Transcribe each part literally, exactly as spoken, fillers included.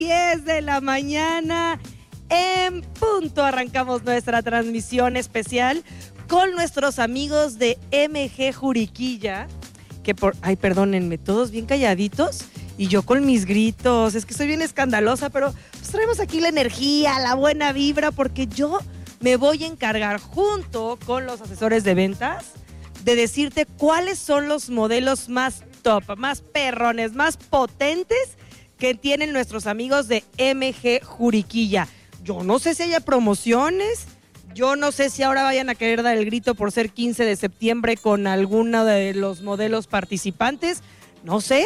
diez de la mañana en punto arrancamos nuestra transmisión especial con nuestros amigos de M G Juriquilla, que por, ay, perdónenme, todos bien calladitos y yo con mis gritos, es que soy bien escandalosa, pero pues traemos aquí la energía, la buena vibra, porque yo me voy a encargar junto con los asesores de ventas de decirte cuáles son los modelos más top, más perrones, más potentes que tienen nuestros amigos de M G Juriquilla. Yo no sé si haya promociones, yo no sé si ahora vayan a querer dar el grito por ser quince de septiembre con alguno de los modelos participantes, no sé.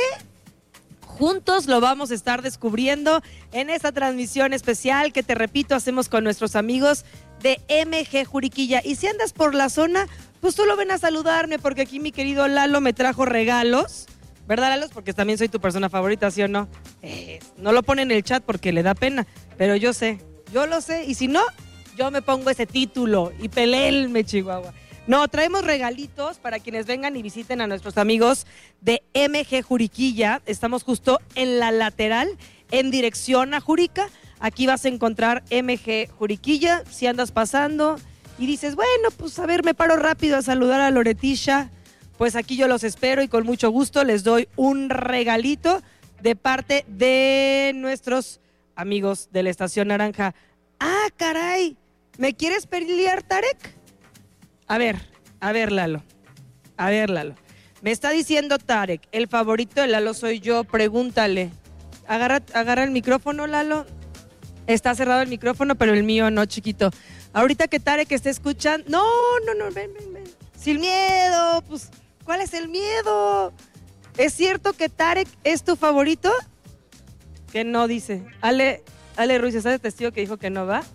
Juntos lo vamos a estar descubriendo en esta transmisión especial que, te repito, hacemos con nuestros amigos de M G Juriquilla. Y si andas por la zona, pues solo ven a saludarme, porque aquí mi querido Lalo me trajo regalos. ¿Verdad, Lalo? Porque también soy tu persona favorita, ¿sí o no? Eh, no lo pone en el chat porque le da pena, pero yo sé, yo lo sé. Y si no, yo me pongo ese título y pelelme, Chihuahua. No, traemos regalitos para quienes vengan y visiten a nuestros amigos de M G Juriquilla. Estamos justo en la lateral, en dirección a Jurica. Aquí vas a encontrar M G Juriquilla. Si andas pasando y dices, bueno, pues a ver, me paro rápido a saludar a Loretisha, pues aquí yo los espero y con mucho gusto les doy un regalito de parte de nuestros amigos de la Estación Naranja. Ah, caray, ¿me quieres pelear, Tarek? A ver, a ver, Lalo, a ver, Lalo. Me está diciendo Tarek, el favorito de Lalo soy yo, pregúntale. Agarra, agarra el micrófono, Lalo. Está cerrado el micrófono, pero el mío no, chiquito. Ahorita que Tarek esté escuchando... No, no, no, ven, ven, ven. Sin miedo, pues, ¿cuál es el miedo? ¿Es cierto que Tarek es tu favorito? Que no, dice. Ale, Ale Ruiz, ¿estás de testigo que dijo que no va?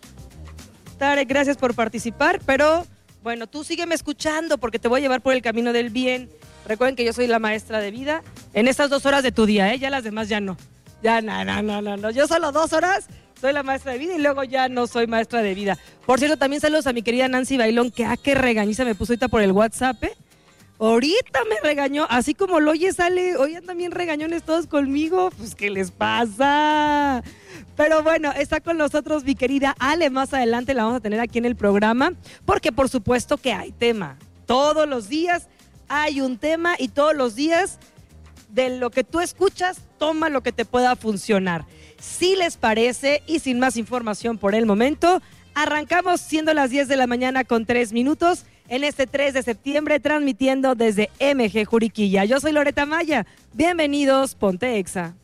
Tarek, gracias por participar, pero... Bueno, tú sígueme escuchando porque te voy a llevar por el camino del bien. Recuerden que yo soy la maestra de vida en estas dos horas de tu día, ¿eh? Ya las demás ya no. Ya no, no, no, no, no. Yo solo dos horas soy la maestra de vida y luego ya no soy maestra de vida. Por cierto, también saludos a mi querida Nancy Bailón, que ah, qué regañiza me puso ahorita por el WhatsApp, ¿eh? Ahorita me regañó, así como lo oye, sale, oye, también regañones todos conmigo, pues ¿qué les pasa? Pero bueno, está con nosotros mi querida Ale, más adelante la vamos a tener aquí en el programa, porque por supuesto que hay tema, todos los días hay un tema y todos los días de lo que tú escuchas, toma lo que te pueda funcionar. Si les parece y sin más información por el momento, arrancamos siendo las diez de la mañana con tres minutos en este tres de septiembre transmitiendo desde M G Juriquilla. Yo soy Loreta Maya, bienvenidos, Ponte Exa.